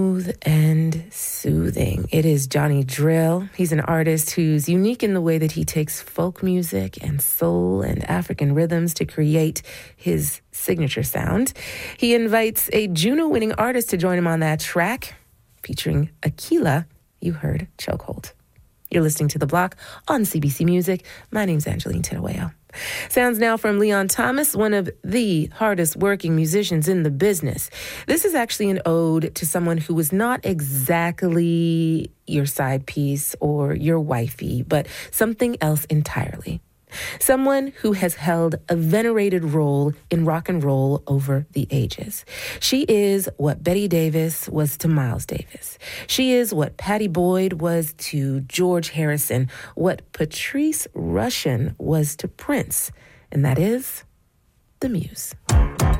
Smooth and soothing. It is Johnny Drill. He's an artist who's unique in the way that he takes folk music and soul and African rhythms to create his signature sound. He invites a Juno-winning artist to join him on that track, featuring Akila. You heard Chokehold. You're listening to The Block on CBC Music. My name's Angeline Tedaweo. Sounds now from Leon Thomas, one of the hardest working musicians in the business. This is actually an ode to someone who was not exactly your side piece or your wifey, but something else entirely. Someone who has held a venerated role in rock and roll over the ages. She is what Betty Davis was to Miles Davis. She is what Pattie Boyd was to George Harrison, what Patrice Rushen was to Prince, and that is the Muse.